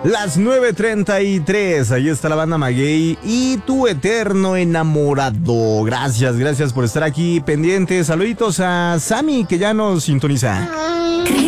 Las 9:33, ahí está la banda Maguey y Tu Eterno Enamorado. Gracias por estar aquí pendientes. Saluditos a Sammy, que ya nos sintoniza.